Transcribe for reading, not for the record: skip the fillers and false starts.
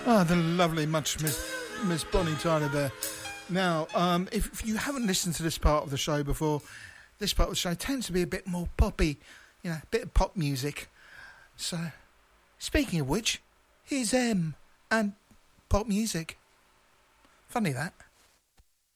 Ah, the lovely much Miss Bonnie Tyler there. Now, if you haven't listened to this part of the show before, this part of the show tends to be a bit more poppy, you know, a bit of pop music. So, speaking of which, here's and pop music. Funny that.